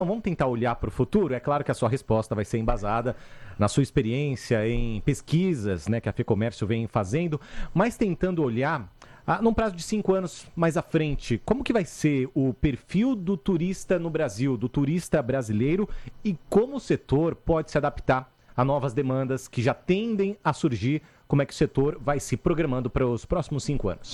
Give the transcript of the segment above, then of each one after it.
Vamos tentar olhar para o futuro? É claro que a sua resposta vai ser embasada na sua experiência em pesquisas, né, que a FEComércio vem fazendo, mas tentando olhar num prazo de 5 anos mais à frente, como que vai ser o perfil do turista no Brasil, do turista brasileiro, e como o setor pode se adaptar a novas demandas que já tendem a surgir, como é que o setor vai se programando para os próximos 5 anos?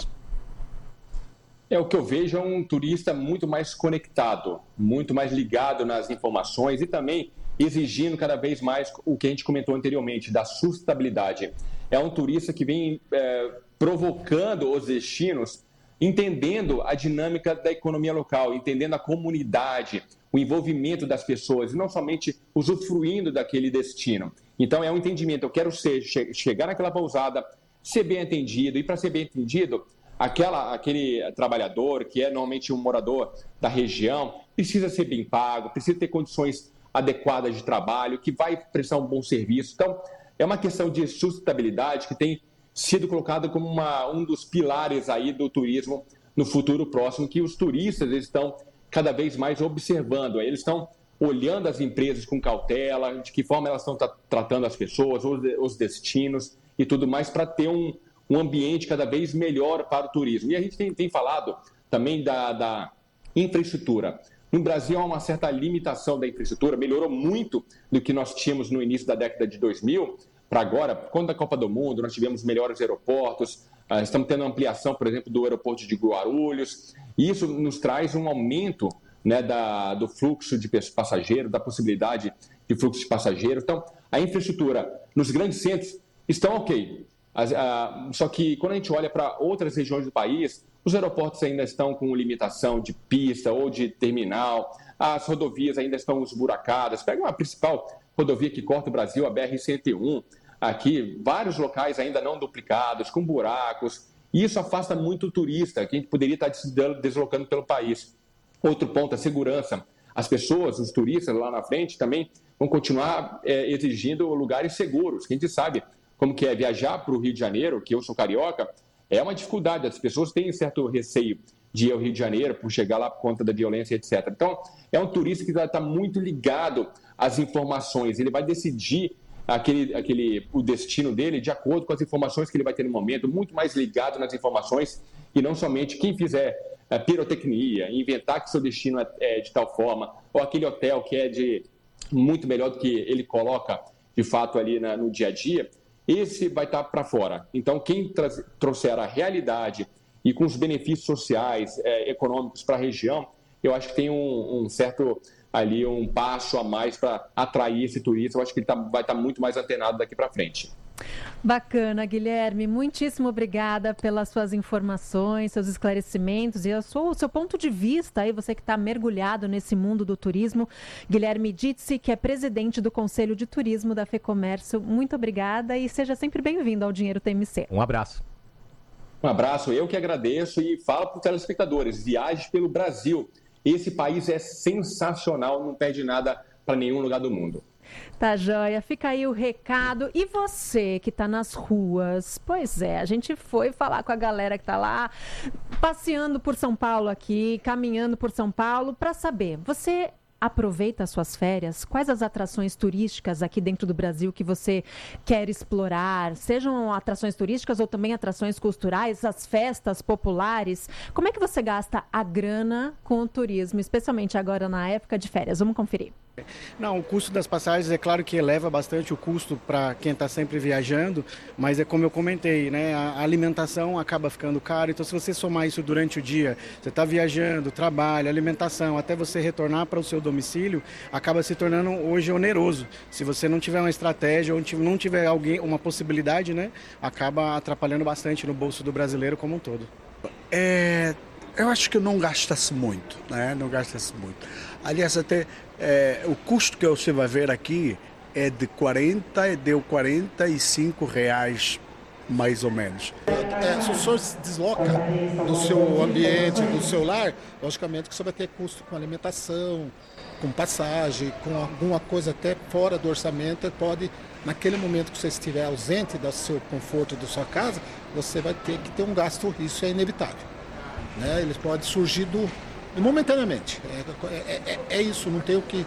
O que eu vejo é um turista muito mais conectado, muito mais ligado nas informações e também exigindo cada vez mais o que a gente comentou anteriormente, da sustentabilidade. É um turista que vem provocando os destinos, entendendo a dinâmica da economia local, entendendo a comunidade, o envolvimento das pessoas, e não somente usufruindo daquele destino. Então, é um entendimento, eu quero chegar naquela pousada, ser bem atendido, e para ser bem atendido, aquele trabalhador, que é normalmente um morador da região, precisa ser bem pago, precisa ter condições adequadas de trabalho, que vai prestar um bom serviço. Então, é uma questão de sustentabilidade que tem sido colocada como um dos pilares aí do turismo no futuro próximo, que os turistas estão cada vez mais observando. Eles estão olhando as empresas com cautela, de que forma elas estão tratando as pessoas, os destinos e tudo mais, para ter um ambiente cada vez melhor para o turismo. E a gente tem falado também da infraestrutura. No Brasil há uma certa limitação da infraestrutura, melhorou muito do que nós tínhamos no início da década de 2000 para agora. Quando a Copa do Mundo, nós tivemos melhores aeroportos, estamos tendo ampliação, por exemplo, do aeroporto de Guarulhos, e isso nos traz um aumento, né, do fluxo de passageiros, da possibilidade de fluxo de passageiros. Então, a infraestrutura nos grandes centros estão ok. Só que quando a gente olha para outras regiões do país, os aeroportos ainda estão com limitação de pista ou de terminal, as rodovias ainda estão esburacadas. Pega uma principal rodovia que corta o Brasil, a BR-101, aqui, vários locais ainda não duplicados, com buracos, e isso afasta muito o turista, que a gente poderia estar se deslocando pelo país. Outro ponto, a segurança. As pessoas, os turistas lá na frente também vão continuar exigindo lugares seguros, que a gente sabe como que é viajar para o Rio de Janeiro, que eu sou carioca, é uma dificuldade. As pessoas têm certo receio de ir ao Rio de Janeiro por chegar lá por conta da violência, etc. Então, é um turista que vai estar muito ligado às informações. Ele vai decidir o destino dele de acordo com as informações que ele vai ter no momento, muito mais ligado nas informações, e não somente quem fizer pirotecnia, inventar que seu destino é de tal forma, ou aquele hotel que é de muito melhor do que ele coloca, de fato, ali no dia a dia. Esse vai estar para fora. Então, quem trouxer a realidade e com os benefícios sociais, econômicos para a região, eu acho que tem um certo ali, um passo a mais para atrair esse turista. Eu acho que ele vai estar muito mais antenado daqui para frente. Bacana, Guilherme. Muitíssimo obrigada pelas suas informações, seus esclarecimentos e o seu ponto de vista aí, você que está mergulhado nesse mundo do turismo. Guilherme Ditzi, que é presidente do Conselho de Turismo da FEComércio. Muito obrigada e seja sempre bem-vindo ao Dinheiro TMC. Um abraço. Um abraço, eu que agradeço, e falo para os telespectadores, viaje pelo Brasil. Esse país é sensacional, não perde nada para nenhum lugar do mundo. Tá joia, fica aí o recado. E você que tá nas ruas? Pois é, a gente foi falar com a galera que tá lá passeando por São Paulo aqui, caminhando por São Paulo, para saber, você aproveita as suas férias? Quais as atrações turísticas aqui dentro do Brasil que você quer explorar? Sejam atrações turísticas ou também atrações culturais, as festas populares. Como é que você gasta a grana com o turismo, especialmente agora na época de férias? Vamos conferir. Não, o custo das passagens é claro que eleva bastante o custo para quem está sempre viajando, mas é como eu comentei, né? A alimentação acaba ficando cara, então se você somar isso durante o dia, você está viajando, trabalho, alimentação, até você retornar para o seu domicílio, acaba se tornando hoje oneroso. Se você não tiver uma estratégia ou não tiver uma possibilidade, né? Acaba atrapalhando bastante no bolso do brasileiro como um todo. Eu acho que não gasta-se muito, né? Não gasta-se muito. Aliás, até o custo que você vai ver aqui é de deu R$45, mais ou menos. Se o senhor se desloca do seu ambiente, do seu lar, logicamente que você vai ter custo com alimentação, com passagem, com alguma coisa até fora do orçamento. Pode, naquele momento que você estiver ausente do seu conforto, da sua casa, você vai ter que ter um gasto, isso é inevitável. Né? Ele pode surgir momentaneamente. É isso, não tem o que